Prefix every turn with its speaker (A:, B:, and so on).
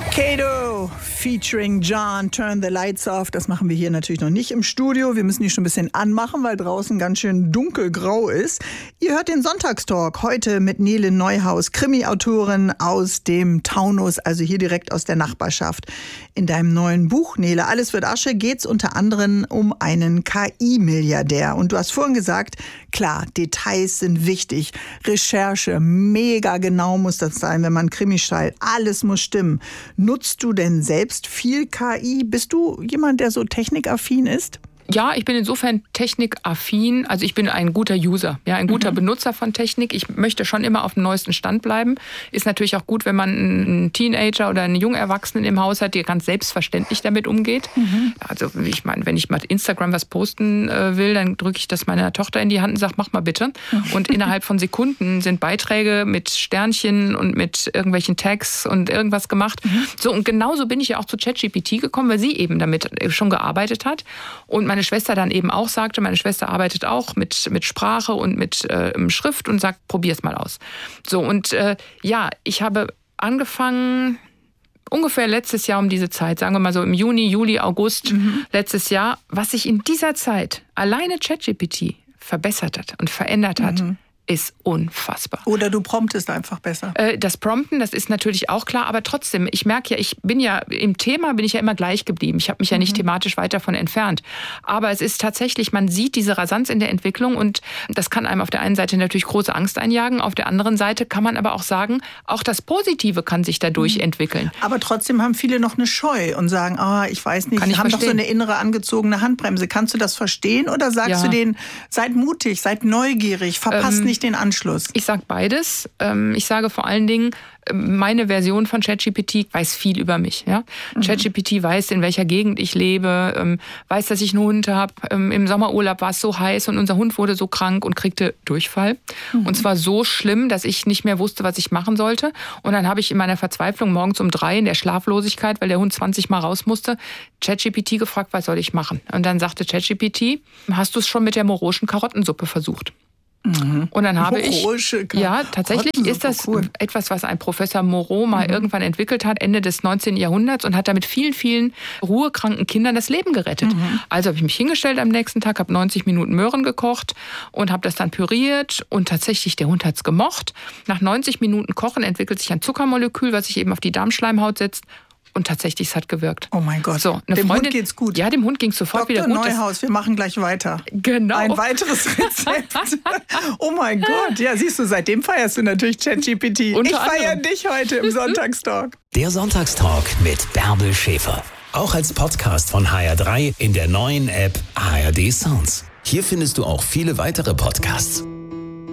A: Kato featuring John, Turn the Lights Off. Das machen wir hier natürlich noch nicht im Studio. Wir müssen die schon ein bisschen anmachen, weil draußen ganz schön dunkelgrau ist. Ihr hört den Sonntagstalk heute mit Nele Neuhaus, Krimi-Autorin aus dem Taunus, also hier direkt aus der Nachbarschaft. In deinem neuen Buch, Nele, Alles wird Asche, geht es unter anderem um einen KI-Milliardär. Und du hast vorhin gesagt, klar, Details sind wichtig. Recherche, mega genau muss das sein, wenn man Krimi schreibt. Alles muss stimmen. Nutzt du denn selbst viel KI? Bist du jemand, der so technikaffin ist?
B: Ja, ich bin insofern technikaffin, also ich bin ein guter User, ja, ein guter Benutzer von Technik. Ich möchte schon immer auf dem neuesten Stand bleiben. Ist natürlich auch gut, wenn man einen Teenager oder einen Jungerwachsenen im Haus hat, der ganz selbstverständlich damit umgeht. Also ich meine, wenn ich mal Instagram was posten will, dann drücke ich das meiner Tochter in die Hand und sage, mach mal bitte. Und innerhalb von Sekunden sind Beiträge mit Sternchen und mit irgendwelchen Tags und irgendwas gemacht. So, und genauso bin ich ja auch zu ChatGPT gekommen, weil sie eben damit schon gearbeitet hat. Und meine Schwester dann eben auch sagte, meine Schwester arbeitet auch mit Sprache und mit Schrift und sagt, probier's mal aus. So, und ja, ich habe angefangen ungefähr letztes Jahr um diese Zeit, sagen wir mal so im Juni, Juli, August letztes Jahr, was sich in dieser Zeit alleine ChatGPT verbessert hat und verändert hat, ist unfassbar.
A: Oder du promptest einfach besser.
B: Das Prompten, das ist natürlich auch klar, aber trotzdem, ich merke ja, im Thema bin ich ja immer gleich geblieben. Ich habe mich ja nicht thematisch weit davon entfernt. Aber es ist tatsächlich, man sieht diese Rasanz in der Entwicklung und das kann einem auf der einen Seite natürlich große Angst einjagen, auf der anderen Seite kann man aber auch sagen, auch das Positive kann sich dadurch entwickeln.
A: Aber trotzdem haben viele noch eine Scheu und sagen, ich weiß nicht, die haben doch so eine innere angezogene Handbremse. Kannst du das verstehen oder sagst du denen, seid mutig, seid neugierig, verpasst nicht den Anschluss?
B: Ich sage beides. Ich sage vor allen Dingen, meine Version von ChatGPT weiß viel über mich. Ja? ChatGPT weiß, in welcher Gegend ich lebe, weiß, dass ich einen Hund habe. Im Sommerurlaub war es so heiß und unser Hund wurde so krank und kriegte Durchfall. Und zwar so schlimm, dass ich nicht mehr wusste, was ich machen sollte. Und dann habe ich in meiner Verzweiflung morgens um 3 in der Schlaflosigkeit, weil der Hund 20 Mal raus musste, ChatGPT gefragt, was soll ich machen? Und dann sagte ChatGPT, hast du es schon mit der moroschen Karottensuppe versucht? Und dann habe tatsächlich ist das etwas, was ein Professor Moreau mal irgendwann entwickelt hat, Ende des 19. Jahrhunderts und hat damit vielen, vielen ruhekranken Kindern das Leben gerettet. Also habe ich mich hingestellt am nächsten Tag, habe 90 Minuten Möhren gekocht und habe das dann püriert und tatsächlich, der Hund hat es gemocht. Nach 90 Minuten Kochen entwickelt sich ein Zuckermolekül, was sich eben auf die Darmschleimhaut setzt. Und tatsächlich, es hat gewirkt.
A: Oh mein Gott.
B: So,
A: dem Hund geht's gut.
B: Ja, dem Hund ging's sofort wieder gut.
A: Dr. Neuhaus, wir machen gleich weiter.
B: Genau.
A: Ein weiteres Rezept. Oh mein Gott. Ja, siehst du, seitdem feierst du natürlich ChatGPT. Ich feiere dich heute im Sonntagstalk.
C: Der Sonntagstalk mit Bärbel Schäfer. Auch als Podcast von HR3 in der neuen App ARD Sounds. Hier findest du auch viele weitere Podcasts.